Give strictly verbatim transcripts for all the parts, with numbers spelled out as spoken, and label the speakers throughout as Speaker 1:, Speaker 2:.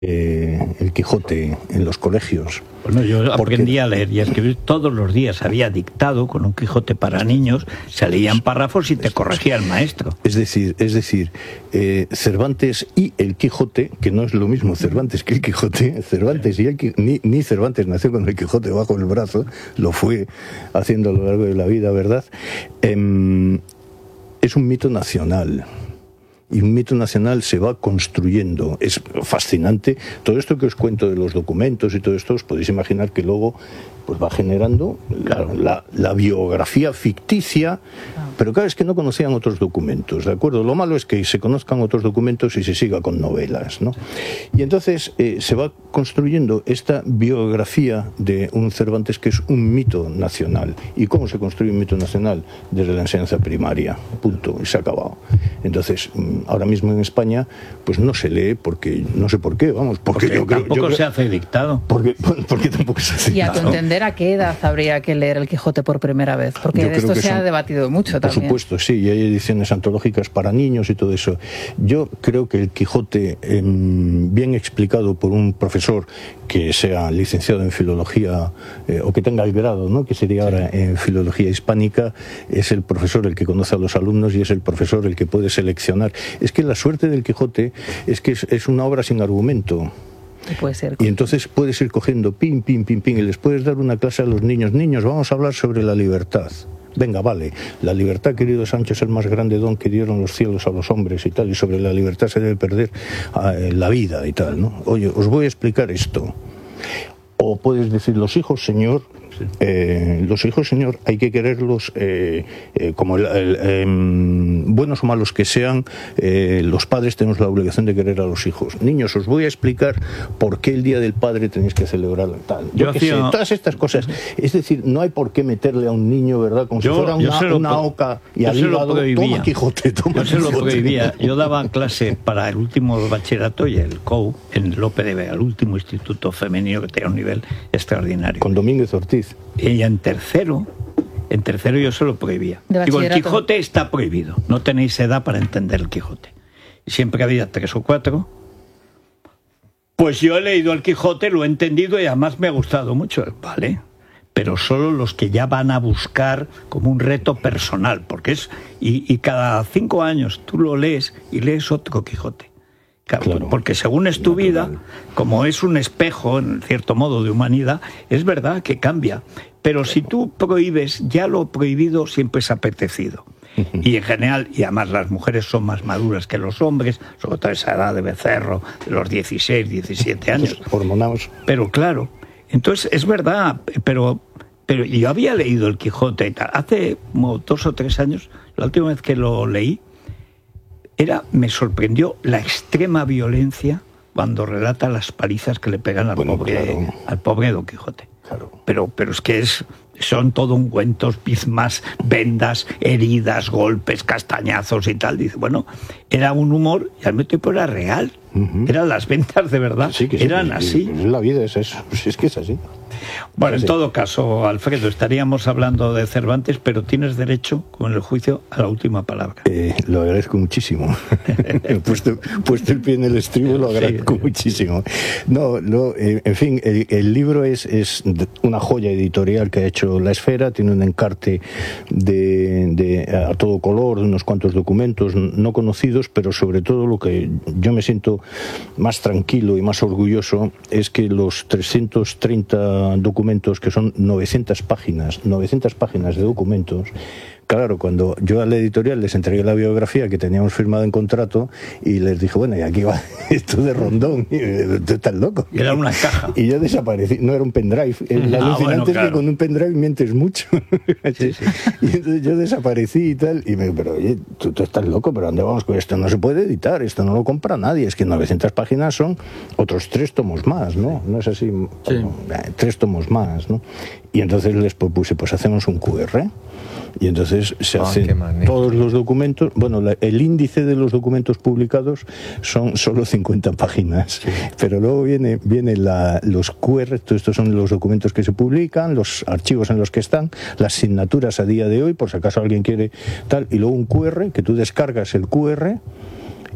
Speaker 1: Eh, el Quijote en los colegios.
Speaker 2: Bueno, yo
Speaker 1: porque...
Speaker 2: aprendí a leer y a escribir todos los días. Había dictado con un Quijote para niños, se leían párrafos y te corregía el maestro.
Speaker 1: Es decir, es decir eh, Cervantes y el Quijote, que no es lo mismo Cervantes que el Quijote. Cervantes y el Quijote, ni, ni Cervantes nació con el Quijote bajo el brazo, lo fue haciendo a lo largo de la vida, ¿verdad? Eh, es un mito nacional. Y un mito nacional se va construyendo. Es fascinante. Todo esto que os cuento de los documentos y todo esto, os podéis imaginar que luego pues va generando claro, la, la biografía ficticia, pero claro, es que no conocían otros documentos, ¿de acuerdo? Lo malo es que se conozcan otros documentos y se siga con novelas, ¿no? Y entonces eh, se va construyendo esta biografía de un Cervantes que es un mito nacional. ¿Y cómo se construye un mito nacional? Desde la enseñanza primaria, punto, y se ha acabado. Entonces, ahora mismo en España, pues no se lee porque, no sé por qué, vamos, porque,
Speaker 2: porque
Speaker 1: yo creo,
Speaker 2: tampoco
Speaker 1: yo creo,
Speaker 2: se hace dictado.
Speaker 1: Porque, porque tampoco se hace
Speaker 3: dictado. Y a tu entender,
Speaker 1: ¿no?
Speaker 3: ¿a qué edad habría que leer el Quijote por primera vez? Porque de esto se son, ha debatido mucho
Speaker 1: por
Speaker 3: también.
Speaker 1: Por supuesto, sí, y hay ediciones antológicas para niños y todo eso. Yo creo que el Quijote, eh, bien explicado por un profesor que sea licenciado en filología eh, o que tenga el grado, ¿no?, que sería ahora en filología hispánica, es el profesor el que conoce a los alumnos y es el profesor el que puede seleccionar. Es que la suerte del Quijote es que es, es una obra sin argumento.
Speaker 3: Y, puede ser
Speaker 1: y entonces puedes ir cogiendo pim, pim, pim, pim, y les puedes dar una clase a los niños. Niños, vamos a hablar sobre la libertad. Venga, vale, la libertad, querido Sancho, es el más grande don que dieron los cielos a los hombres y tal, y sobre la libertad se debe perder eh, la vida y tal, ¿no? Oye, os voy a explicar esto. O puedes decir, los hijos, señor, eh, los hijos, señor, hay que quererlos eh, eh, como el, el, eh, buenos o malos que sean, eh, los padres tenemos la obligación de querer a los hijos. Niños, os voy a explicar por qué el Día del Padre tenéis que celebrar tal. Yo, yo hacía... sé, todas estas cosas. Es decir, no hay por qué meterle a un niño, ¿verdad? Como yo, si fuera una, una pro... oca y al hígado, toma Quijote, toma
Speaker 2: Yo se
Speaker 1: Quijote.
Speaker 2: lo prohibía. Yo daba clase para el último bachillerato y el C O U en Lope de Vega, el último instituto femenino que tenía un nivel extraordinario.
Speaker 1: Con Domínguez Ortiz.
Speaker 2: Ella en tercero, en tercero yo se lo prohibía. Digo, el Quijote está prohibido. No tenéis edad para entender el Quijote. Y siempre había tres o cuatro. Pues yo he leído el Quijote, lo he entendido y además me ha gustado mucho. Vale, pero solo los que ya van a buscar como un reto personal, porque es y, y cada cinco años tú lo lees y lees otro Quijote. Claro, claro. Porque según es tu vida, como es un espejo, en cierto modo, de humanidad, es verdad que cambia. Pero si tú prohíbes, ya lo prohibido siempre es apetecido. Y en general, y además las mujeres son más maduras que los hombres, sobre todo esa edad de becerro, de los dieciséis, diecisiete años.
Speaker 1: Hormonados.
Speaker 2: Pero claro, entonces es verdad, pero, pero yo había leído el Quijote y tal, hace como dos o tres años, la última vez que lo leí, Era, me sorprendió la extrema violencia cuando relata las palizas que le pegan al, bueno, pobre, claro. al pobre Don Quijote. Claro. Pero, pero es que es, son todo ungüentos, pismas, vendas, heridas, golpes, castañazos y tal. Dice, bueno, era un humor y al mismo tiempo era real. Uh-huh. Eran las ventas de verdad, sí, que sí, eran
Speaker 1: que,
Speaker 2: así.
Speaker 1: Que la vida es eso, es que es así.
Speaker 2: Bueno, en todo caso, Alfredo, estaríamos hablando de Cervantes, pero tienes derecho, con el juicio, a la última palabra.
Speaker 1: Eh, lo agradezco muchísimo. puesto, puesto el pie en el estribo, lo agradezco sí. muchísimo. No, no eh, en fin, el, el libro es, es una joya editorial que ha hecho La Esfera, tiene un encarte de, de, a todo color, de unos cuantos documentos no conocidos, pero sobre todo lo que yo me siento más tranquilo y más orgulloso es que los trescientos treinta documentos, que son novecientas páginas, novecientas páginas de documentos. Claro, cuando yo a la editorial les entregué la biografía que teníamos firmada en contrato y les dije, bueno, y aquí va esto de Rondón, y tú estás loco.
Speaker 2: Y era una caja.
Speaker 1: Y yo desaparecí, no era un pendrive. El ah, alucinante bueno, claro. es que con un pendrive mientes mucho. Sí, sí. Y entonces yo desaparecí y tal, y me digo, pero oye, tú, tú estás loco, pero ¿dónde vamos con esto? No se puede editar, esto no lo compra nadie. Es que novecientas páginas son otros tres tomos más, ¿no? No es así, sí. bueno, tres tomos más, ¿no? Y entonces les propuse, pues hacemos un cu erre. Y entonces se oh, hacen todos los documentos. Bueno, la, el índice de los documentos publicados son solo cincuenta páginas, sí. pero luego viene, viene la, los cu erre, estos son los documentos que se publican, los archivos en los que están, las asignaturas a día de hoy, por si acaso alguien quiere tal, y luego un cu erre, que tú descargas el cu erre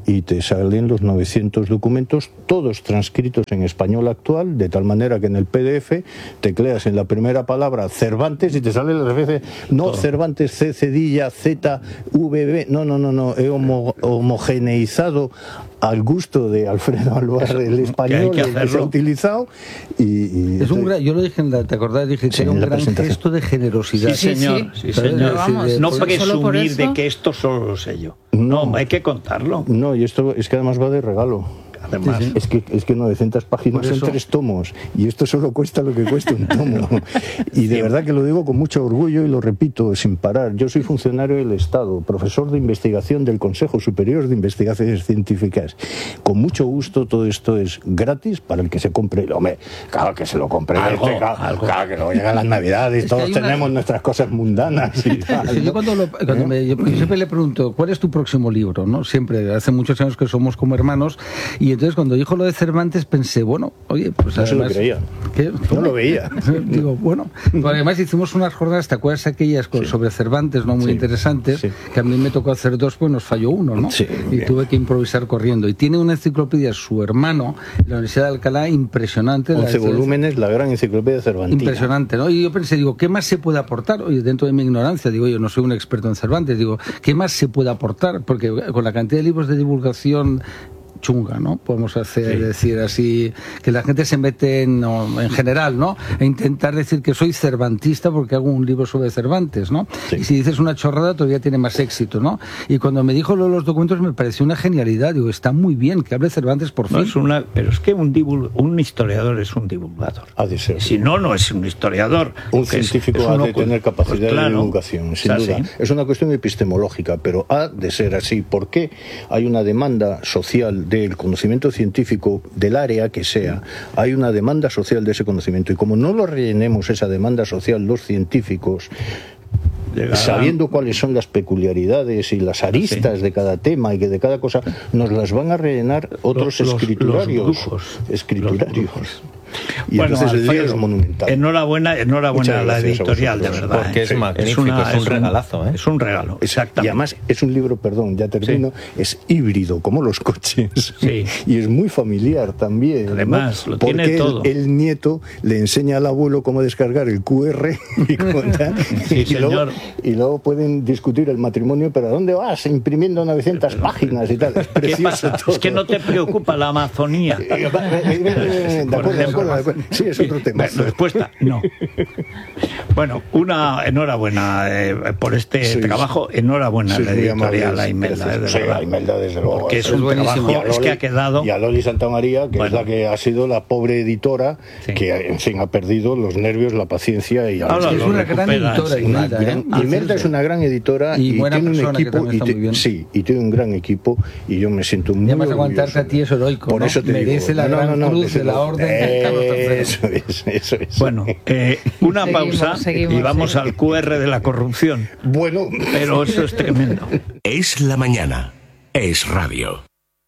Speaker 1: y te salen los novecientos documentos, todos transcritos en español actual, de tal manera que en el P D F tecleas en la primera palabra Cervantes y te sale las veces, no, todo. Cervantes, C, cedilla, Z, V, B, no, no, no, no, he homo, homogeneizado al gusto de Alfredo Alvar el español que, que, que se ha utilizado y, y
Speaker 4: es un gran, yo lo dije en la, ¿te acordás? Dije que sí, era un gran gesto de generosidad.
Speaker 2: Sí, señor, sí, sí, señor. Vamos, no presumir de que esto solo lo sé yo. No, no, hay que contarlo.
Speaker 1: No, y esto es que además va de regalo. Además, sí, sí. Es que es que novecientas páginas son tres tomos y esto solo cuesta lo que cuesta un tomo. Y de sí. verdad que lo digo con mucho orgullo y lo repito sin parar. Yo soy funcionario del Estado, profesor de investigación del Consejo Superior de Investigaciones Científicas. Con mucho gusto, todo esto es gratis para el que se compre. Hombre, claro que se lo compre.
Speaker 2: Algo,
Speaker 1: este, claro,
Speaker 2: algo.
Speaker 1: claro que luego llegan las Navidades, es todos tenemos una... nuestras cosas mundanas y tal.
Speaker 4: Sí, yo cuando, lo, cuando ¿Eh? me, yo siempre le pregunto, ¿cuál es tu próximo libro? ¿No? Siempre, hace muchos años que somos como hermanos y entonces cuando dijo lo de Cervantes pensé, bueno, oye, pues
Speaker 1: no
Speaker 4: además...
Speaker 1: se lo creía,
Speaker 4: ¿qué?
Speaker 1: no lo veía.
Speaker 4: Digo, bueno, pues además hicimos unas jornadas, ¿te acuerdas aquellas con, sí. sobre Cervantes, no muy sí. interesantes? Sí. Que a mí me tocó hacer dos, pues nos falló uno, ¿no?
Speaker 1: Sí,
Speaker 4: y
Speaker 1: bien.
Speaker 4: tuve que improvisar corriendo. Y tiene una enciclopedia, su hermano, en la Universidad de Alcalá, impresionante.
Speaker 1: once volúmenes, la gran enciclopedia cervantina.
Speaker 4: Impresionante, ¿no? Y yo pensé, digo, ¿qué más se puede aportar? Oye, dentro de mi ignorancia, digo, yo no soy un experto en Cervantes, digo, ¿qué más se puede aportar? Porque con la cantidad de libros de divulgación chunga, ¿no? Podemos hacer, sí. decir así, que la gente se mete en, no, en general, ¿no? E intentar decir que soy cervantista porque hago un libro sobre Cervantes, ¿no? Sí. Y si dices una chorrada todavía tiene más éxito, ¿no? Y cuando me dijo lo de los documentos me pareció una genialidad, digo, está muy bien que hable Cervantes por fin.
Speaker 2: No es una, pero es que un, divul, un historiador es un divulgador.
Speaker 1: Ha de ser.
Speaker 2: Si no, no es un historiador.
Speaker 1: Un científico es, es un ha de tener capacidad pues claro, de divulgación, sin o sea, duda. Sí. Es una cuestión epistemológica, pero ha de ser así. ¿Por qué hay una demanda social del conocimiento científico del área que sea? Hay una demanda social de ese conocimiento y como no lo rellenemos esa demanda social los científicos, llegarán, sabiendo cuáles son las peculiaridades y las aristas sí. de cada tema y que de cada cosa, nos las van a rellenar otros los, escriturarios. Los brujos, escriturarios. Los brujos. Y
Speaker 2: bueno,
Speaker 1: entonces el día es monumental.
Speaker 2: Enhorabuena, enhorabuena a la editorial, de verdad.
Speaker 5: Porque
Speaker 2: ¿eh?
Speaker 5: es magnífico, es, una, es un regalazo. ¿eh?
Speaker 2: Es un regalo, exactamente.
Speaker 1: Y además es un libro, perdón, ya termino, sí. es híbrido, como los coches.
Speaker 2: Sí.
Speaker 1: Y es muy familiar también.
Speaker 2: Además, ¿no? lo
Speaker 1: Porque
Speaker 2: tiene todo.
Speaker 1: El, el nieto le enseña al abuelo cómo descargar el Q R y, contar,
Speaker 2: sí,
Speaker 1: y, luego, y luego pueden discutir el matrimonio, pero ¿a dónde vas? Imprimiendo novecientas pero, páginas y tal. Es precioso.
Speaker 2: ¿Qué pasa?
Speaker 1: Todo.
Speaker 2: Es que no te preocupa la Amazonía.
Speaker 1: De acuerdo, de acuerdo, de acuerdo. Sí, es otro tema.
Speaker 2: La respuesta, no. Bueno, una enhorabuena eh, por este sí,
Speaker 1: sí.
Speaker 2: trabajo, enhorabuena a la editorial a Imelda, eh, de
Speaker 1: sí,
Speaker 2: verdad.
Speaker 1: a Imelda, desde luego.
Speaker 2: Porque es, es un trabajo Loli, es que ha quedado...
Speaker 1: Y a Loli Santamaría, que bueno. es la que ha sido la pobre editora, sí. que en fin ha perdido los nervios, la paciencia y...
Speaker 4: Ah, no, es una gran editora,
Speaker 1: sí, Imelda. ¿eh? Gran, Imelda es una gran editora y, y tiene un equipo... Y te, sí, y tiene un gran equipo y yo me siento muy
Speaker 4: orgulloso. Además, aguantarte a ti es heroico,
Speaker 1: Por
Speaker 4: ¿no?
Speaker 1: eso te
Speaker 4: Merece
Speaker 1: digo,
Speaker 4: la
Speaker 1: no,
Speaker 4: gran
Speaker 1: no, no,
Speaker 4: cruz de la orden de Carlos tercero.
Speaker 1: Eso es, eso es.
Speaker 2: Bueno, eh, una seguimos, pausa seguimos, y vamos sí. al Q R de la corrupción.
Speaker 1: Bueno,
Speaker 2: pero eso es tremendo.
Speaker 6: Es la mañana. Es radio.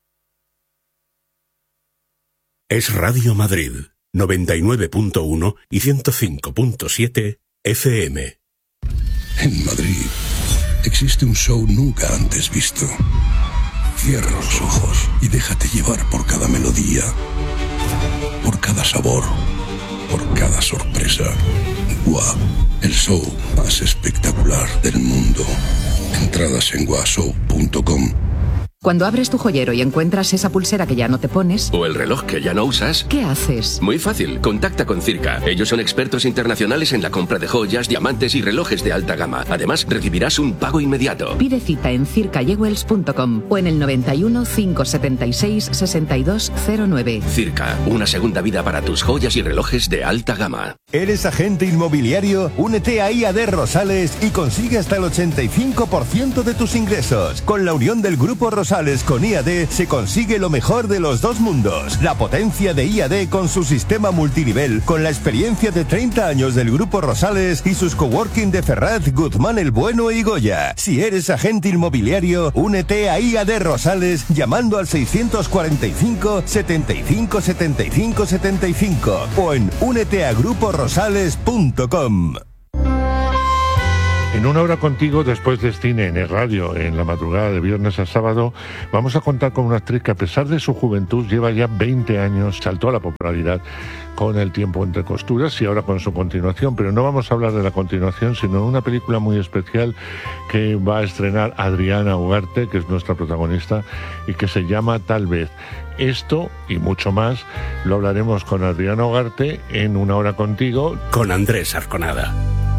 Speaker 6: Es Radio Madrid, noventa y nueve punto uno y ciento cinco punto siete F M.
Speaker 7: En Madrid existe un show nunca antes visto. Cierra los ojos y déjate llevar por cada melodía, por cada sabor, por cada sorpresa. Gua, el show más espectacular del mundo. Entradas en gua show punto com.
Speaker 8: Cuando abres tu joyero y encuentras esa pulsera que ya no te pones...
Speaker 9: O el reloj que ya no usas...
Speaker 8: ¿Qué haces?
Speaker 9: Muy fácil, contacta con Circa. Ellos son expertos internacionales en la compra de joyas, diamantes y relojes de alta gama. Además, recibirás un pago inmediato.
Speaker 8: Pide cita en circa jewels punto com o en el noventa y uno, cinco setenta y seis, sesenta y dos cero nueve.
Speaker 9: Circa, una segunda vida para tus joyas y relojes de alta gama.
Speaker 10: ¿Eres agente inmobiliario? Únete a I A D Rosales y consigue hasta el ochenta y cinco por ciento de tus ingresos. Con la unión del Grupo Rosales con I A D se consigue lo mejor de los dos mundos. La potencia de I A D con su sistema multinivel, con la experiencia de treinta años del Grupo Rosales y sus coworking de Ferraz, Guzmán el Bueno y Goya. Si eres agente inmobiliario, únete a I A D Rosales llamando al seiscientos cuarenta y cinco, setenta y cinco, setenta y cinco, setenta y cinco o en únete a grupo rosales punto com.
Speaker 11: En Una Hora Contigo, después de cine en el radio, en la madrugada de viernes a sábado, vamos a contar con una actriz que, a pesar de su juventud, lleva ya veinte años, saltó a la popularidad con El tiempo entre costuras y ahora con su continuación. Pero no vamos a hablar de la continuación, sino de una película muy especial que va a estrenar Adriana Ugarte, que es nuestra protagonista, y que se llama Tal vez. Esto y mucho más lo hablaremos con Adriana Ugarte en Una Hora Contigo,
Speaker 6: con Andrés Arconada.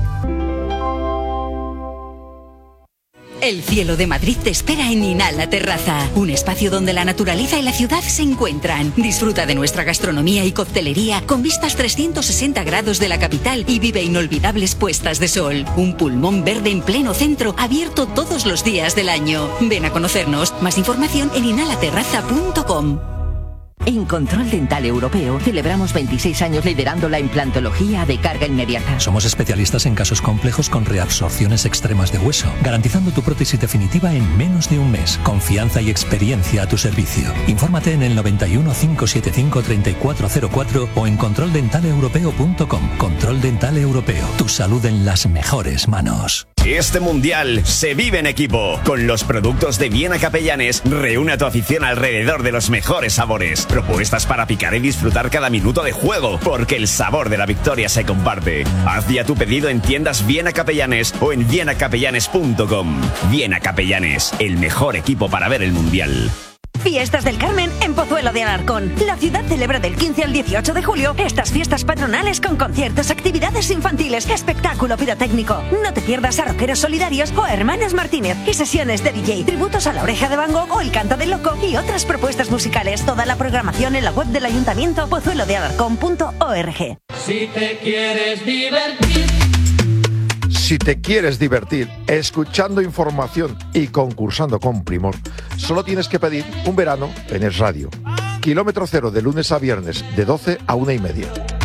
Speaker 12: El cielo de Madrid te espera en Inhala Terraza, un espacio donde la naturaleza y la ciudad se encuentran. Disfruta de nuestra gastronomía y coctelería con vistas trescientos sesenta grados de la capital y vive inolvidables puestas de sol. Un pulmón verde en pleno centro, abierto todos los días del año. Ven a conocernos. Más información en inhala terraza punto com.
Speaker 13: En Control Dental Europeo celebramos veintiséis años liderando la implantología de carga inmediata.
Speaker 14: Somos especialistas en casos complejos con reabsorciones extremas de hueso, garantizando tu prótesis definitiva en menos de un mes. Confianza y experiencia a tu servicio. Infórmate en el noventa y uno, cinco setenta y cinco, treinta y cuatro cero cuatro o en control dental europeo punto com. Control Dental Europeo. Tu salud en las mejores manos.
Speaker 15: Este mundial se vive en equipo. Con los productos de Viena Capellanes, reúne a tu afición alrededor de los mejores sabores. Propuestas para picar y disfrutar cada minuto de juego, porque el sabor de la victoria se comparte. Haz ya tu pedido en tiendas Viena Capellanes o en viena capellanes punto com. Viena Capellanes, el mejor equipo para ver el mundial.
Speaker 16: Fiestas del Carmen en Pozuelo de Alarcón. La ciudad celebra del quince al dieciocho de julio estas fiestas patronales con conciertos, actividades infantiles, espectáculo pirotécnico. No te pierdas a Rockeros Solidarios o a Hermanos Martínez y sesiones de D J, tributos a La Oreja de Van Gogh o El Canto del Loco y otras propuestas musicales. Toda la programación en la web del Ayuntamiento pozuelo de alarcón punto org.
Speaker 17: Si te quieres divertir.
Speaker 18: Si te quieres divertir escuchando información y concursando con primor, solo tienes que pedir un verano en Es Radio. Kilómetro cero de lunes a viernes de doce a una y media.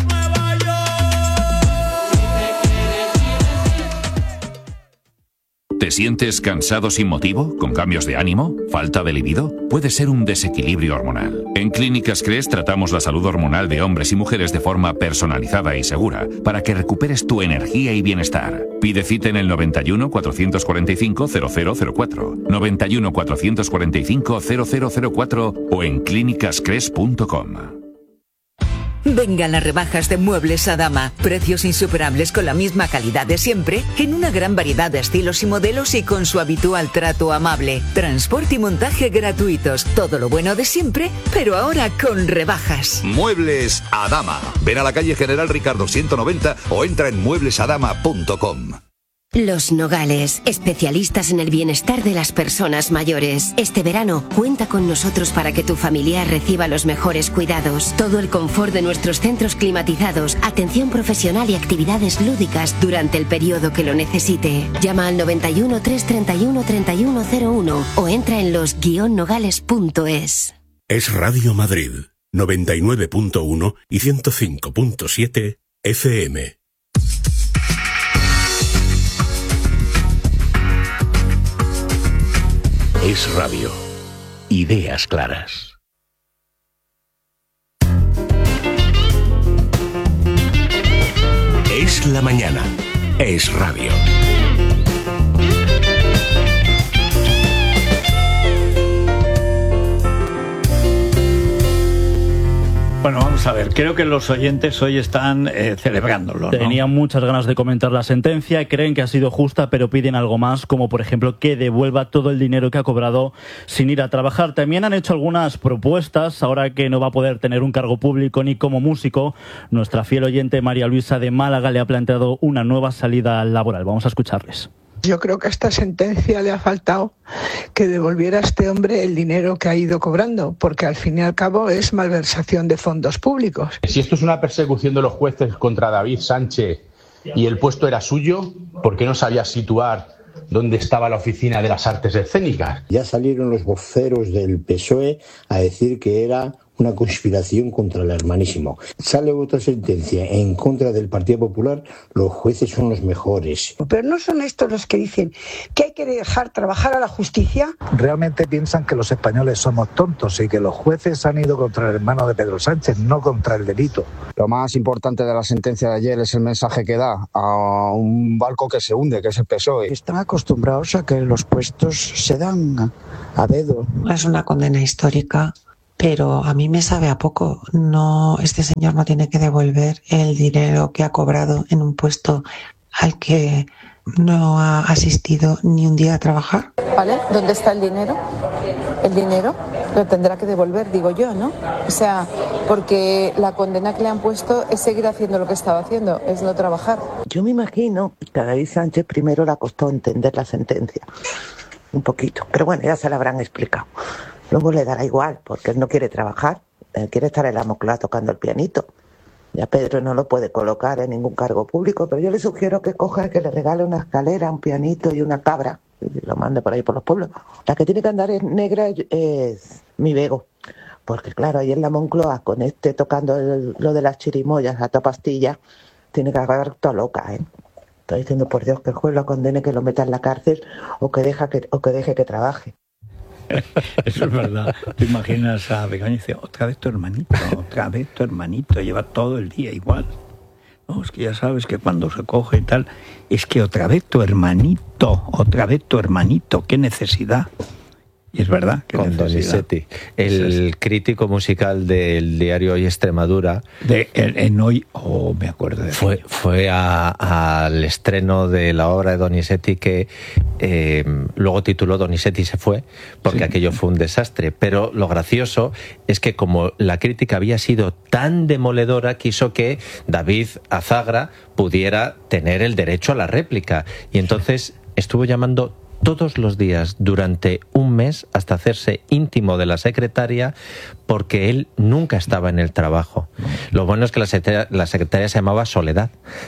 Speaker 19: ¿Te sientes cansado sin motivo? ¿Con cambios de ánimo? ¿Falta de libido? Puede ser un desequilibrio hormonal. En Clínicas Cres tratamos la salud hormonal de hombres y mujeres de forma personalizada y segura para que recuperes tu energía y bienestar. Pide cita en el noventa y uno, cuatrocientos cuarenta y cinco, cero cero cero cuatro, noventa y uno, cuatrocientos cuarenta y cinco, cero cero cero cuatro o en clínicas cres punto com.
Speaker 12: Vengan las rebajas de Muebles Adama. Precios insuperables con la misma calidad de siempre, en una gran variedad de estilos y modelos y con su habitual trato amable. Transporte y montaje gratuitos. Todo lo bueno de siempre, pero ahora con rebajas.
Speaker 20: Muebles Adama. Ven a la calle General Ricardo ciento noventa o entra en muebles adama punto com.
Speaker 21: Los Nogales, especialistas en el bienestar de las personas mayores. Este verano, cuenta con nosotros para que tu familiar reciba los mejores cuidados. Todo el confort de nuestros centros climatizados, atención profesional y actividades lúdicas durante el periodo que lo necesite. Llama al noventa y uno, trescientos treinta y uno, treinta y uno cero uno o entra en los guion nogales punto es.
Speaker 6: Es Radio Madrid, noventa y nueve punto uno y ciento cinco punto siete F M. Es Radio. Ideas claras. Es la mañana. Es Radio.
Speaker 2: Bueno, vamos a ver, creo que los oyentes hoy están eh, celebrándolo, ¿no?
Speaker 22: Tenían muchas ganas de comentar la sentencia, creen que ha sido justa, pero piden algo más, como por ejemplo que devuelva todo el dinero que ha cobrado sin ir a trabajar. También han hecho algunas propuestas, ahora que no va a poder tener un cargo público ni como músico. Nuestra fiel oyente María Luisa de Málaga le ha planteado una nueva salida laboral. Vamos a escucharles.
Speaker 23: Yo creo que a esta sentencia le ha faltado que devolviera a este hombre el dinero que ha ido cobrando, porque al fin y al cabo es malversación de fondos públicos.
Speaker 24: Si esto es una persecución de los jueces contra David Sánchez y el puesto era suyo, ¿por qué no sabía situar dónde estaba la oficina de las artes escénicas?
Speaker 25: Ya salieron los voceros del P S O E a decir que era
Speaker 1: una conspiración contra el hermanísimo. Sale otra sentencia en contra del Partido Popular, los jueces son los mejores.
Speaker 23: Pero no son estos los que dicen que hay que dejar trabajar a la justicia.
Speaker 3: Realmente piensan que los españoles somos tontos y que los jueces han ido contra el hermano de Pedro Sánchez, no contra el delito.
Speaker 4: Lo más importante de la sentencia de ayer es el mensaje que da a un barco que se hunde, que es el P S O E.
Speaker 3: Están acostumbrados a que los puestos se dan a dedo.
Speaker 5: Es una condena histórica, pero a mí me sabe a poco. No, este señor no tiene que devolver el dinero que ha cobrado en un puesto al que no ha asistido ni un día a trabajar.
Speaker 25: ¿Vale? ¿Dónde está el dinero? El dinero lo tendrá que devolver, digo yo, ¿no? O sea, porque la condena que le han puesto es seguir haciendo lo que estaba haciendo, es no trabajar.
Speaker 5: Yo me imagino que a David Sánchez primero le ha costado entender la sentencia. Un poquito. Pero bueno, ya se la habrán explicado. Luego le dará igual, porque él no quiere trabajar. Él quiere estar en la Moncloa tocando el pianito. Ya Pedro no lo puede colocar en ningún cargo público, pero yo le sugiero que coja, que le regale una escalera, un pianito y una cabra, y lo mande por ahí por los pueblos. La que tiene que andar es negra es mi Bego, porque claro, ahí en la Moncloa, con este tocando el, lo de las chirimoyas a toda pastilla, tiene que acabar toda loca, ¿eh? Estoy diciendo, por Dios, que el juez lo condene, que lo meta en la cárcel o que, deja que, o que deje que trabaje.
Speaker 2: Eso es verdad. Te imaginas a Begoña y dice, otra vez tu hermanito, otra vez tu hermanito, lleva todo el día igual. No, es que ya sabes que cuando se coge y tal, es que otra vez tu hermanito, otra vez tu hermanito, qué necesidad. Y es verdad que
Speaker 26: con Donizetti, el sí, sí. crítico musical del diario Hoy Extremadura,
Speaker 2: de en, en Hoy, oh, me acuerdo de
Speaker 26: fue ello. fue a, al estreno de la obra de Donizetti, que eh, luego tituló Donizetti se fue, porque sí. aquello fue un desastre. Pero lo gracioso es que como la crítica había sido tan demoledora, quiso que David Azagra pudiera tener el derecho a la réplica, y entonces estuvo llamando todos los días durante un mes hasta hacerse íntimo de la secretaria, porque él nunca estaba en el trabajo. Lo bueno es que la secretaria, la secretaria se llamaba Soledad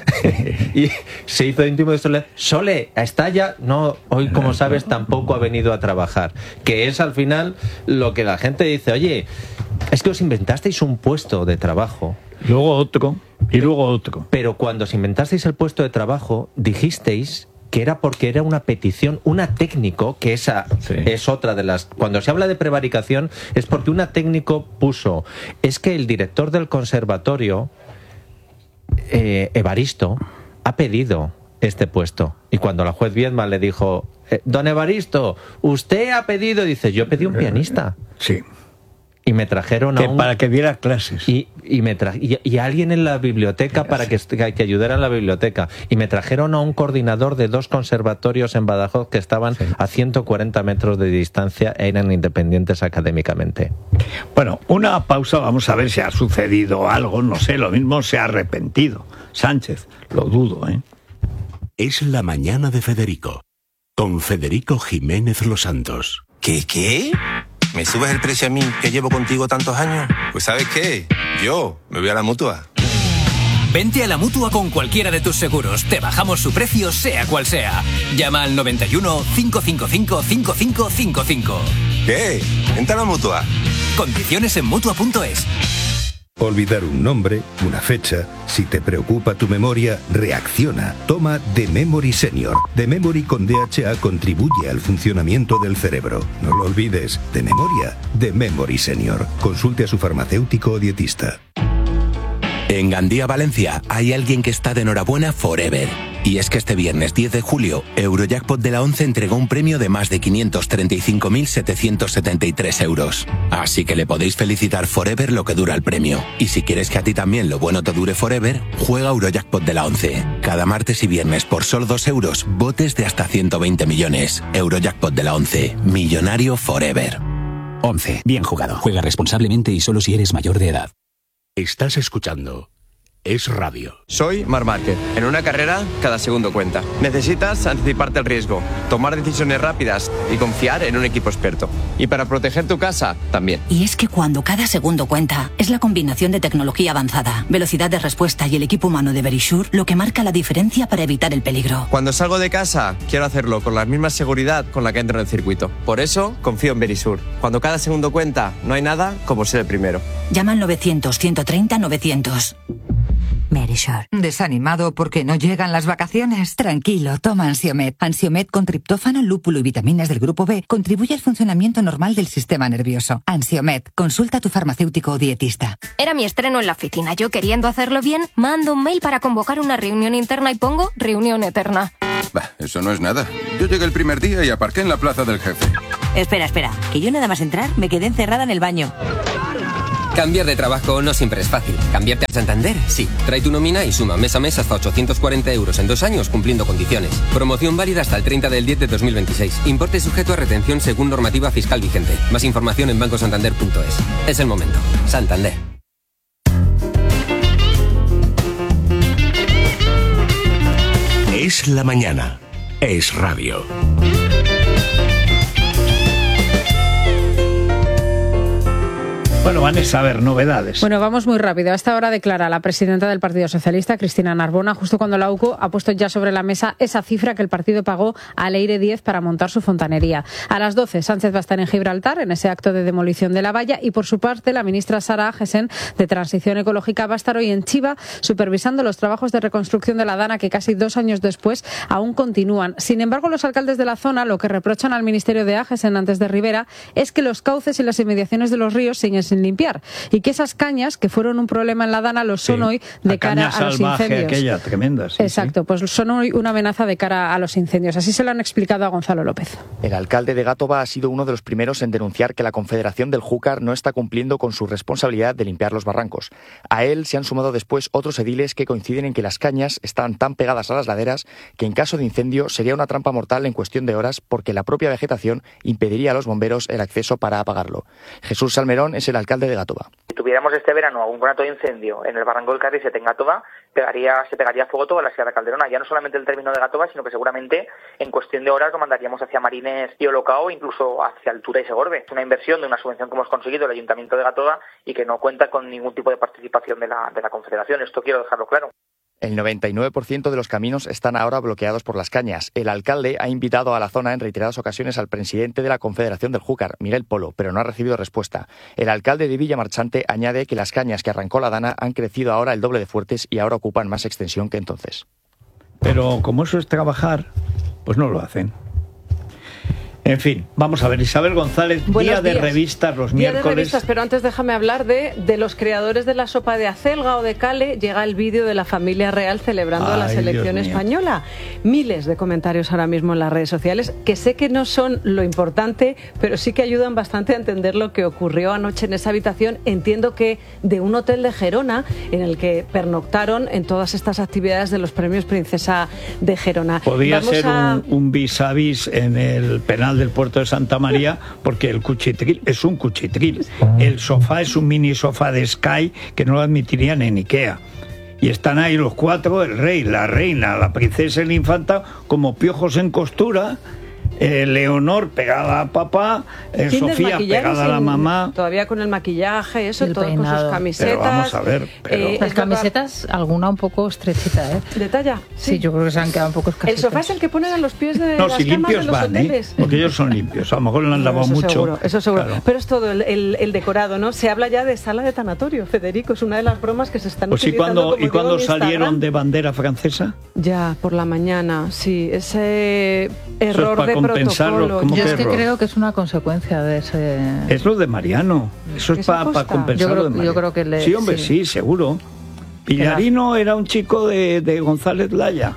Speaker 26: y se hizo íntimo de Soledad. Sole, ¿está ya? No, hoy como sabes tampoco ha venido a trabajar, que es al final lo que la gente dice, oye, es que os inventasteis un puesto de trabajo.
Speaker 2: Luego otro, y luego otro.
Speaker 26: Pero cuando os inventasteis el puesto de trabajo, dijisteis que era porque era una petición, una técnico, que esa sí. es otra de las... Cuando se habla de prevaricación es porque una técnico puso, es que el director del conservatorio, eh, Evaristo, ha pedido este puesto. Y cuando la juez Viedma le dijo, eh, don Evaristo, usted ha pedido, dice, yo pedí un pianista.
Speaker 2: Sí.
Speaker 26: Y me trajeron a
Speaker 2: que
Speaker 26: un...
Speaker 2: para que diera clases.
Speaker 26: Y, y, me tra... y, y alguien en la biblioteca sí, para sí. Que, que ayudara en la biblioteca. Y me trajeron a un coordinador de dos conservatorios en Badajoz que estaban sí. a ciento cuarenta metros de distancia e eran independientes académicamente.
Speaker 2: Bueno, una pausa, vamos a ver si ha sucedido algo, no sé, lo mismo se ha arrepentido. Sánchez, lo dudo, ¿eh?
Speaker 6: Es la mañana de Federico, con Federico Jiménez Los Santos.
Speaker 27: ¿Qué, qué? ¿Me subes el precio a mí, que llevo contigo tantos años? Pues ¿sabes qué? Yo me voy a la Mutua.
Speaker 28: Vente a la Mutua con cualquiera de tus seguros. Te bajamos su precio, sea cual sea. Llama al noventa y uno, cinco cinco cinco, cinco cinco cinco cinco.
Speaker 27: ¿Qué? Vente a la Mutua.
Speaker 28: Condiciones en Mutua punto es.
Speaker 10: Olvidar un nombre, una fecha. Si te preocupa tu memoria, reacciona. Toma The Memory Senior. The Memory con D H A contribuye al funcionamiento del cerebro. No lo olvides. De memoria, The Memory Senior. Consulte a su farmacéutico o dietista.
Speaker 29: En Gandía, Valencia, hay alguien que está de enhorabuena forever. Y es que este viernes diez de julio, Eurojackpot de la once entregó un premio de más de quinientos treinta y cinco mil setecientos setenta y tres euros. Así que le podéis felicitar forever lo que dura el premio. Y si quieres que a ti también lo bueno te dure forever, juega Eurojackpot de la once. Cada martes y viernes por solo dos euros, botes de hasta ciento veinte millones. Eurojackpot de la once. Millonario forever.
Speaker 30: once. Bien jugado. Juega responsablemente y solo si eres mayor de edad.
Speaker 6: Estás escuchando es radio.
Speaker 7: Soy Marc Márquez. En una carrera, cada segundo cuenta. Necesitas anticiparte al riesgo, tomar decisiones rápidas y confiar en un equipo experto. Y para proteger tu casa, también.
Speaker 12: Y es que cuando cada segundo cuenta, es la combinación de tecnología avanzada, velocidad de respuesta y el equipo humano de Verisure lo que marca la diferencia para evitar el peligro.
Speaker 7: Cuando salgo de casa, quiero hacerlo con la misma seguridad con la que entro en el circuito. Por eso, confío en Verisure. Cuando cada segundo cuenta, no hay nada como ser el primero.
Speaker 12: Llama al novecientos, ciento treinta, novecientos.
Speaker 8: Verisure. ¿Desanimado porque no llegan las vacaciones? Tranquilo, toma Ansiomed. Ansiomed con triptófano, lúpulo y vitaminas del grupo B contribuye al funcionamiento normal del sistema nervioso. Ansiomed, consulta a tu farmacéutico o dietista.
Speaker 9: Era mi estreno en la oficina. Yo, queriendo hacerlo bien, mando un mail para convocar una reunión interna y pongo reunión eterna.
Speaker 11: Bah, eso no es nada. Yo llegué el primer día y aparqué en la plaza del jefe.
Speaker 13: Espera, espera, que yo nada más entrar me quedé encerrada en el baño.
Speaker 14: Cambiar de trabajo no siempre es fácil. ¿Cambiarte a Santander? Sí. Trae tu nómina y suma mes a mes hasta ochocientos cuarenta euros en dos años cumpliendo condiciones. Promoción válida hasta el treinta del diez de dos mil veintiséis. Importe sujeto a retención según normativa fiscal vigente. Más información en banco santander punto es. Es el momento. Santander.
Speaker 6: Es la mañana. Es radio.
Speaker 2: Bueno, Vanessa, a ver, novedades.
Speaker 15: Bueno, vamos muy rápido. A esta hora declara la presidenta del Partido Socialista, Cristina Narbona, justo cuando la U C O ha puesto ya sobre la mesa esa cifra que el partido pagó a Leire diez para montar su fontanería. A las doce, Sánchez va a estar en Gibraltar, en ese acto de demolición de la valla, y por su parte, la ministra Sara Agesen, de Transición Ecológica, va a estar hoy en Chiva, supervisando los trabajos de reconstrucción de la Dana, que casi dos años después aún continúan. Sin embargo, los alcaldes de la zona lo que reprochan al ministerio de Agesen antes de Rivera es que los cauces y las inmediaciones de los ríos siguen sin limpiar y que esas cañas que fueron un problema en la Dana lo son sí, hoy de cara a los incendios.
Speaker 2: Aquella, tremenda, sí,
Speaker 15: Exacto,
Speaker 2: sí.
Speaker 15: Pues son hoy una amenaza de cara a los incendios. Así se lo han explicado a Gonzalo López.
Speaker 16: El alcalde de Gátova ha sido uno de los primeros en denunciar que la Confederación del Júcar no está cumpliendo con su responsabilidad de limpiar los barrancos. A él se han sumado después otros ediles que coinciden en que las cañas están tan pegadas a las laderas que en caso de incendio sería una trampa mortal en cuestión de horas porque la propia vegetación impediría a los bomberos el acceso para apagarlo. Jesús Salmerón es el alcalde de Gátova.
Speaker 17: Si tuviéramos este verano algún conato de incendio en el barranco del Carriset en Gátova, pegaría, se pegaría fuego toda la Sierra Calderona, ya no solamente el término de Gátova, sino que seguramente en cuestión de horas lo mandaríamos hacia Marines y Olocao, incluso hacia Altura y Segorbe. Es una inversión de una subvención que hemos conseguido el Ayuntamiento de Gátova y que no cuenta con ningún tipo de participación de la, de la Confederación. Esto quiero dejarlo claro.
Speaker 16: El noventa y nueve por ciento de los caminos están ahora bloqueados por las cañas. El alcalde ha invitado a la zona en reiteradas ocasiones al presidente de la Confederación del Júcar, Miguel Polo, pero no ha recibido respuesta. El alcalde de Villamarchante añade que las cañas que arrancó la Dana han crecido ahora el doble de fuertes y ahora ocupan más extensión que entonces.
Speaker 2: Pero como eso es trabajar, pues no lo hacen. En fin, vamos a ver, Isabel González,
Speaker 30: Buenos
Speaker 2: día de
Speaker 30: días.
Speaker 2: revistas los
Speaker 30: día
Speaker 2: miércoles.
Speaker 30: De revistas, pero antes déjame hablar de, de los creadores de la sopa de acelga o de cale. Llega el vídeo de la familia real celebrando
Speaker 2: Ay,
Speaker 30: la selección española. Miles de comentarios ahora mismo en las redes sociales, que sé que no son lo importante, pero sí que ayudan bastante a entender lo que ocurrió anoche en esa habitación. Entiendo que de un hotel de Gerona, en el que pernoctaron en todas estas actividades de los premios Princesa de Gerona.
Speaker 2: Podía
Speaker 30: Vamos
Speaker 2: ser
Speaker 30: a...
Speaker 2: un, un vis a vis en el penal del puerto de Santa María, porque el cuchitril es un cuchitril. El sofá es un mini sofá de Sky que no lo admitirían en Ikea. Y están ahí los cuatro, el rey, la reina, la princesa y la infanta, como piojos en costura. Eh, Leonor pegada a papá, eh, Sofía pegada a la mamá.
Speaker 30: Todavía con el maquillaje, eso,
Speaker 15: el
Speaker 30: todo
Speaker 15: peinado.
Speaker 30: Con sus camisetas.
Speaker 2: Pero vamos a ver. Pero...
Speaker 30: Eh,
Speaker 15: Las camisetas, alguna un poco estrechita, ¿eh?
Speaker 30: ¿De talla?
Speaker 15: Sí, sí, yo creo que se han quedado un poco escasitas.
Speaker 30: El sofá es el que ponen a los pies de
Speaker 2: no,
Speaker 30: las
Speaker 2: si
Speaker 30: camas de
Speaker 2: limpios
Speaker 30: los
Speaker 2: van,
Speaker 30: hoteles.
Speaker 2: ¿eh? Porque ellos son limpios. A lo mejor lo han lavado
Speaker 30: eso
Speaker 2: mucho.
Speaker 30: Seguro, eso seguro.
Speaker 2: Claro.
Speaker 30: Pero es todo el, el, el decorado, ¿no? Se habla ya de sala de tanatorio, Federico. Es una de las bromas que se están
Speaker 2: pues
Speaker 30: utilizando.
Speaker 2: Pues ¿y cuándo salieron de bandera francesa?
Speaker 30: Ya, por la mañana, sí. Ese error
Speaker 2: es
Speaker 30: de protocolo.
Speaker 15: Yo es que error? creo que es una consecuencia de ese...
Speaker 2: Es lo de Mariano. Eso es para pa compensar
Speaker 15: yo creo,
Speaker 2: lo de Mariano.
Speaker 15: Yo creo que le...
Speaker 2: Sí, hombre, sí, sí seguro. Pillarino era un chico de, de González Laya.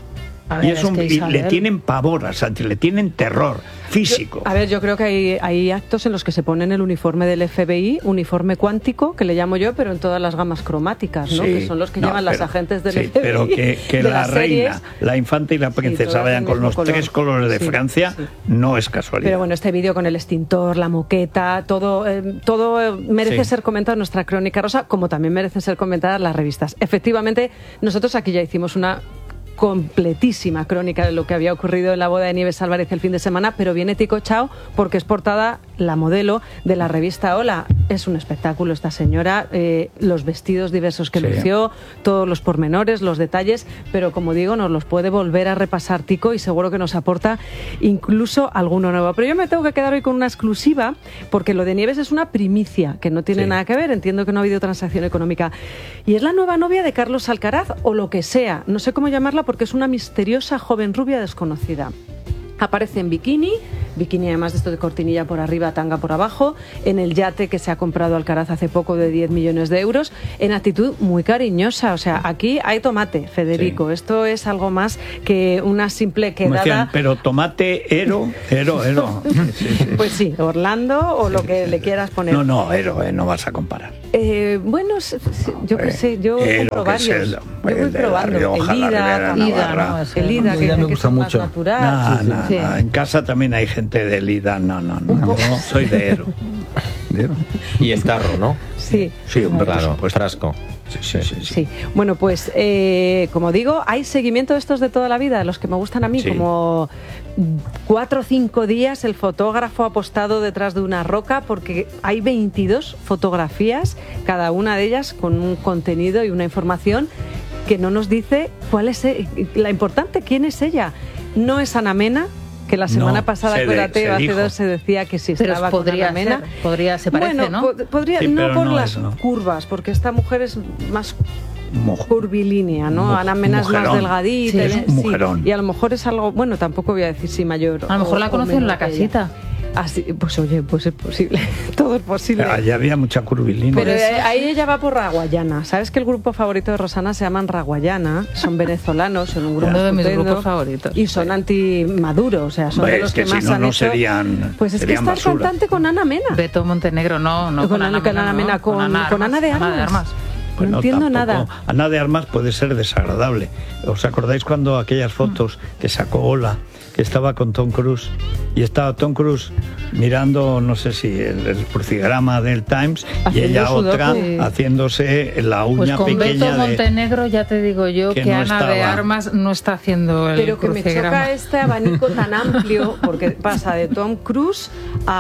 Speaker 15: Ver,
Speaker 2: y es un,
Speaker 15: es
Speaker 2: y le tienen pavor a Sánchez, le tienen terror físico.
Speaker 30: Yo, a ver, yo creo que hay, hay actos en los que se ponen el uniforme del F B I, uniforme cuántico, que le llamo yo, pero en todas las gamas cromáticas, ¿no?
Speaker 2: Sí,
Speaker 30: que son los que
Speaker 2: no,
Speaker 30: llevan
Speaker 2: pero,
Speaker 30: las agentes del
Speaker 2: sí,
Speaker 30: F B I.
Speaker 2: Pero que, que la reina,
Speaker 30: series,
Speaker 2: la infanta y la princesa
Speaker 30: sí,
Speaker 2: vayan con los
Speaker 30: color.
Speaker 2: tres colores de
Speaker 30: sí,
Speaker 2: Francia,
Speaker 30: sí.
Speaker 2: no es casualidad.
Speaker 30: Pero bueno, este vídeo con el extintor, la moqueta, todo, eh, todo eh, merece
Speaker 2: Sí.
Speaker 30: ser comentado en nuestra Crónica Rosa, como también merecen ser comentadas las revistas. Efectivamente, nosotros aquí ya hicimos una completísima crónica de lo que había ocurrido en la boda de Nieves Álvarez el fin de semana, pero viene Tico Chao porque es portada la modelo de la revista Hola. Es un espectáculo esta señora, eh, los vestidos diversos que
Speaker 2: Sí.
Speaker 30: lució, todos los pormenores, los detalles, pero como digo, nos los puede volver a repasar Tico y seguro que nos aporta incluso alguno nuevo. Pero yo me tengo que quedar hoy con una exclusiva porque lo de Nieves es una primicia que no tiene
Speaker 2: Sí.
Speaker 30: nada que ver, entiendo que no ha habido transacción económica. Y es la nueva novia de Carlos Alcaraz o lo que sea, no sé cómo llamarla porque es una misteriosa joven rubia desconocida. Aparece en bikini, bikini además de esto de cortinilla por arriba, tanga por abajo, en el yate que se ha comprado Alcaraz hace poco de diez millones de euros, en actitud muy cariñosa. O sea, aquí hay tomate, Federico. Sí. Esto es algo más que una simple quedada.
Speaker 2: Decían, pero tomate, ero, ero, ero. Sí, sí, sí.
Speaker 30: Pues sí, Orlando o lo que le quieras poner.
Speaker 2: No, no, ero, eh, no vas a comparar.
Speaker 30: Eh, bueno, yo qué sé, yo compro varios. El, yo voy probando.
Speaker 2: Rioja,
Speaker 30: el Ida,
Speaker 2: Navarra.
Speaker 30: no, el Ida, que,
Speaker 2: me
Speaker 30: que
Speaker 2: gusta
Speaker 30: es
Speaker 2: mucho.
Speaker 30: Más natural.
Speaker 2: No,
Speaker 30: sí,
Speaker 2: no,
Speaker 30: sí.
Speaker 2: no, en casa también hay gente de Lida, no, no, no, no, no soy de Ero. ¿De Ero?
Speaker 26: Y el tarro, ¿no?
Speaker 30: Sí.
Speaker 2: Sí, hombre,
Speaker 26: claro, pues frasco.
Speaker 30: Sí, sí, sí, sí. sí. Bueno, pues eh, como digo, hay seguimiento de estos de toda la vida, los que me gustan a mí, sí. Como cuatro o cinco días el fotógrafo apostado detrás de una roca porque hay veintidós fotografías, cada una de ellas con un contenido y una información que no nos dice cuál es la importante, quién es ella. No es Ana Mena, que la semana
Speaker 2: no,
Speaker 30: pasada con Ateo hace dos se decía que sí
Speaker 15: pero
Speaker 30: estaba
Speaker 15: podría
Speaker 30: con Ana Mena.
Speaker 15: Ser, podría, se parece,
Speaker 30: bueno,
Speaker 15: ¿no?
Speaker 30: Po podría,
Speaker 2: sí,
Speaker 30: no por
Speaker 2: no
Speaker 30: las
Speaker 2: es, no.
Speaker 30: curvas, porque esta mujer es más
Speaker 2: Moj
Speaker 30: curvilínea, ¿no?
Speaker 2: Moj
Speaker 30: Ana Mena es más delgadita.
Speaker 2: Sí, es un mujerón.
Speaker 30: Sí, y a lo mejor es algo, bueno, tampoco voy a decir si mayor.
Speaker 15: A lo mejor
Speaker 30: o,
Speaker 15: la conoció en la casita.
Speaker 30: Así, pues oye, pues es posible, todo es posible.
Speaker 2: Allá había mucha curvilínea.
Speaker 30: Pero ahí ella va por Raguayana. ¿Sabes que el grupo favorito de Rosana se llaman Raguayana? Son venezolanos, son un grupo
Speaker 15: uno de mis
Speaker 30: estupendo,
Speaker 15: grupos favoritos.
Speaker 30: Y son anti-Maduro, o sea, son
Speaker 2: pues
Speaker 30: de los
Speaker 2: que,
Speaker 30: que
Speaker 2: si
Speaker 30: más
Speaker 2: no,
Speaker 30: han
Speaker 2: no
Speaker 30: hecho.
Speaker 2: Serían,
Speaker 30: pues es
Speaker 2: serían
Speaker 30: que está el cantante con Ana Mena.
Speaker 15: Beto Montenegro, no, no
Speaker 30: con,
Speaker 15: con,
Speaker 30: Ana,
Speaker 15: Ana,
Speaker 30: con Ana Mena,
Speaker 15: no,
Speaker 30: con, con, Ana, con Ana de Armas.
Speaker 15: Ana de Armas.
Speaker 2: Pues
Speaker 30: no,
Speaker 2: no
Speaker 30: entiendo
Speaker 2: tampoco.
Speaker 30: nada.
Speaker 2: Ana de Armas puede ser desagradable. ¿Os acordáis cuando aquellas fotos que sacó Ola, que estaba con Tom Cruise y estaba Tom Cruise mirando, no sé si el, el crucigrama del Times y ella otra sí. haciéndose la uña
Speaker 15: pues con
Speaker 2: pequeña
Speaker 15: Beto Montenegro ya te digo yo que, que no Ana estaba. de Armas no está haciendo el
Speaker 30: pero que
Speaker 15: crucigrama.
Speaker 30: Me choca este abanico tan amplio porque pasa de Tom Cruise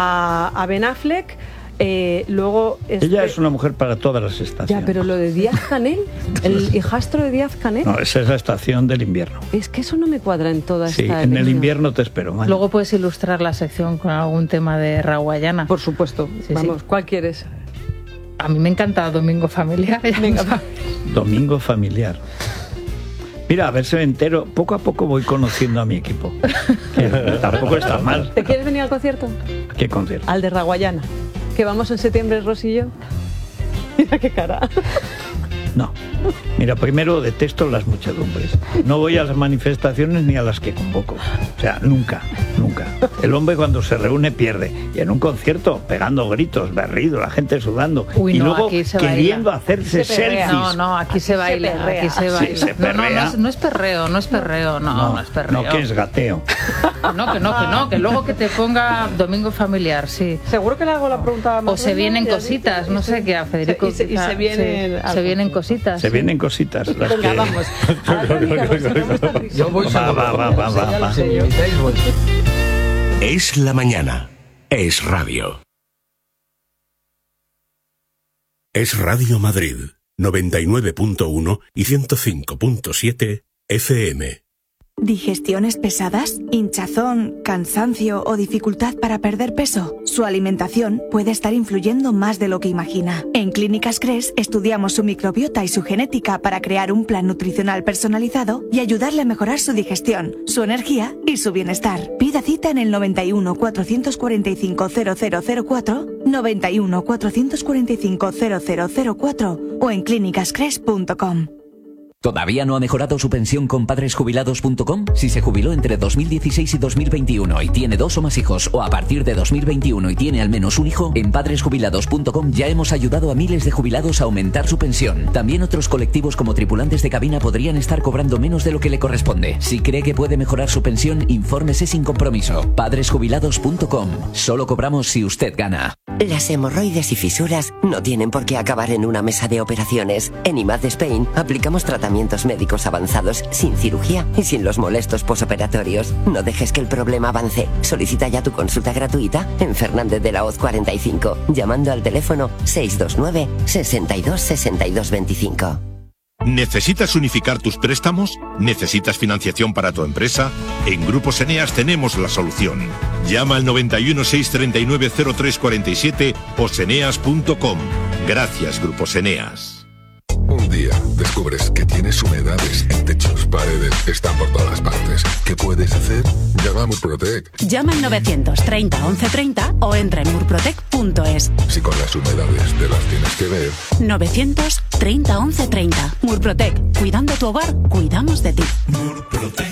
Speaker 30: a, a Ben Affleck. Eh, luego este...
Speaker 2: Ella es una mujer para todas las estaciones.
Speaker 30: Ya, pero lo de Díaz Canel, el hijastro de Díaz Canel.
Speaker 2: No, esa es la estación del invierno.
Speaker 30: Es que eso no me cuadra en toda
Speaker 2: sí,
Speaker 30: esta.
Speaker 2: Sí, en
Speaker 30: línea.
Speaker 2: el invierno te espero. Man.
Speaker 15: Luego puedes ilustrar la sección con algún tema de Raguayana.
Speaker 30: Por supuesto. Sí, Vamos,
Speaker 15: sí.
Speaker 30: ¿cuál quieres?
Speaker 15: A mí me encanta Domingo Familiar.
Speaker 30: Venga,
Speaker 2: Domingo Familiar. Mira, a ver si me entero. Poco a poco voy conociendo a mi equipo. Que tampoco está mal.
Speaker 30: ¿Te quieres venir al concierto?
Speaker 2: ¿A qué concierto?
Speaker 30: Al de Raguayana. Que vamos en septiembre, Rosillo. Mira qué cara.
Speaker 2: No. Mira, primero detesto las muchedumbres. No voy a las manifestaciones ni a las que convoco. O sea, nunca, nunca. El hombre cuando se reúne pierde. Y en un concierto, pegando gritos, berrido, la gente sudando.
Speaker 15: Uy,
Speaker 2: y
Speaker 15: no,
Speaker 2: luego
Speaker 15: aquí se
Speaker 2: queriendo
Speaker 15: baila.
Speaker 2: hacerse
Speaker 15: se
Speaker 2: selfies.
Speaker 15: No, no, aquí, aquí se baila. Se aquí se baila.
Speaker 2: Sí, se
Speaker 15: no, no, no, es, no es perreo, no es perreo. No, no, no es perreo.
Speaker 2: No, que es gateo.
Speaker 15: No, que no, que no. Que luego que te ponga Domingo Familiar, sí.
Speaker 30: Seguro que le hago la pregunta más.
Speaker 15: O se vienen cositas, no sé qué a Federico.
Speaker 30: Y se, y se vienen.
Speaker 15: Se vienen cositas.
Speaker 2: Se vienen cositas. Las
Speaker 30: Venga,
Speaker 2: que...
Speaker 30: vamos.
Speaker 1: Yo voy
Speaker 2: va, va, va, va, va, va.
Speaker 6: Es la mañana. Es radio. Es Radio Madrid, noventa y nueve punto uno y ciento cinco punto siete F M.
Speaker 3: ¿Digestiones pesadas? ¿Hinchazón, cansancio o dificultad para perder peso? Su alimentación puede estar influyendo más de lo que imagina. En Clínicas Cres estudiamos su microbiota y su genética para crear un plan nutricional personalizado y ayudarle a mejorar su digestión, su energía y su bienestar. Pida cita en el noventa y uno, cuatrocientos cuarenta y cinco, cero cero cero cuatro, noventa y uno, cuatrocientos cuarenta y cinco, cero cero cero cuatro o en clínicas cres punto com.
Speaker 1: ¿Todavía no ha mejorado su pensión con padres jubilados punto com? Si se jubiló entre dos mil dieciséis y dos mil veintiuno y tiene dos o más hijos, o a partir de dos mil veintiuno y tiene al menos un hijo, en padres jubilados punto com ya hemos ayudado a miles de jubilados a aumentar su pensión. También otros colectivos como tripulantes de cabina podrían estar cobrando menos de lo que le corresponde. Si cree que puede mejorar su pensión, infórmese sin compromiso. padres jubilados punto com. Solo cobramos si usted gana.
Speaker 4: Las hemorroides y fisuras no tienen por qué acabar en una mesa de operaciones. En I M A D Spain aplicamos tratamientos médicos avanzados sin cirugía y sin los molestos posoperatorios. No dejes que el problema avance. Solicita ya tu consulta gratuita en Fernández de la Hoz cuarenta y cinco, llamando al teléfono seis dos nueve, sesenta y dos, sesenta y dos veinticinco.
Speaker 18: ¿Necesitas unificar tus préstamos? ¿Necesitas financiación para tu empresa? En Grupos Eneas tenemos la solución. Llama al noventa y uno, seiscientos treinta y nueve, cero tres cuarenta y siete o seneas punto com. Gracias, Grupos Eneas.
Speaker 19: Un día descubres que tienes humedades en techos, paredes, están por todas partes. ¿Qué puedes hacer? Llama a Murprotec.
Speaker 20: Llama al novecientos treinta, once treinta o entra en murprotec punto es.
Speaker 19: Si con las humedades te las tienes que ver.
Speaker 20: novecientos treinta, once treinta. Murprotec. Cuidando tu hogar, cuidamos de ti.
Speaker 18: Murprotec.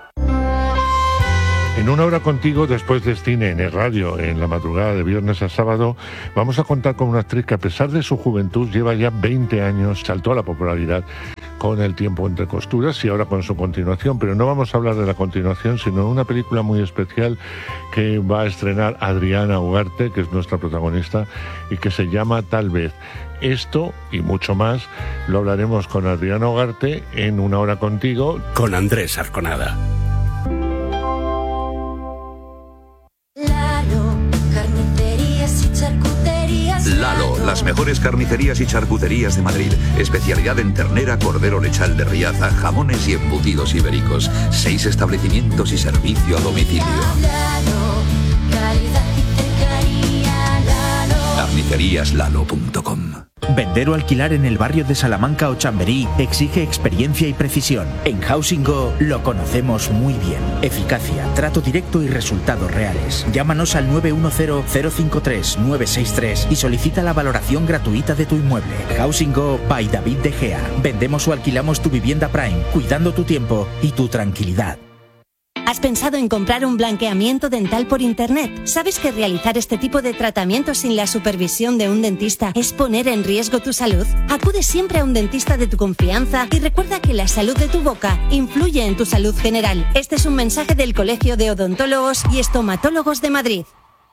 Speaker 21: En una hora contigo, después de cine en el radio, en la madrugada de viernes a sábado, vamos a contar con una actriz que a pesar de su juventud lleva ya veinte años, saltó a la popularidad con El tiempo entre costuras y ahora con su continuación, pero no vamos a hablar de la continuación, sino de una película muy especial que va a estrenar Adriana Ugarte, que es nuestra protagonista, y que se llama Tal vez. Esto y mucho más lo hablaremos con Adriana Ugarte en Una hora contigo,
Speaker 6: con Andrés Arconada.
Speaker 22: Lalo, las mejores carnicerías y charcuterías de Madrid. Especialidad en ternera, cordero lechal de Riaza, jamones y embutidos ibéricos. Seis establecimientos y servicio a domicilio. carnicerías lalo punto com.
Speaker 23: Vender o alquilar en el barrio de Salamanca o Chamberí exige experiencia y precisión. En Housing Go lo conocemos muy bien. Eficacia, trato directo y resultados reales. Llámanos al nueve uno cero, cero cinco tres, nueve seis tres y solicita la valoración gratuita de tu inmueble. Housing Go by David De Gea. Vendemos o alquilamos tu vivienda Prime, cuidando tu tiempo y tu tranquilidad.
Speaker 24: ¿Has pensado en comprar un blanqueamiento dental por internet? ¿Sabes que realizar este tipo de tratamientos sin la supervisión de un dentista es poner en riesgo tu salud? Acude siempre a un dentista de tu confianza y recuerda que la salud de tu boca influye en tu salud general. Este es un mensaje del Colegio de Odontólogos y Estomatólogos de Madrid.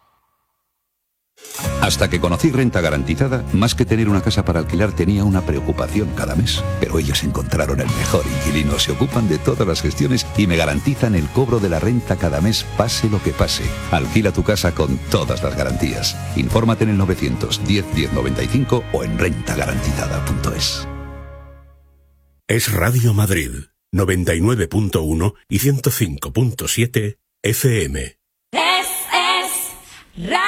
Speaker 25: Hasta que conocí Renta Garantizada, más que tener una casa para alquilar tenía una preocupación cada mes. Pero ellos encontraron el mejor inquilino, se ocupan de todas las gestiones y me garantizan el cobro de la renta cada mes, pase lo que pase. Alquila tu casa con todas las garantías. Infórmate en el novecientos diez, diez noventa y cinco o en renta garantizada punto es.
Speaker 6: Es Radio Madrid, noventa y nueve punto uno y ciento cinco punto siete F M.
Speaker 31: Es, es,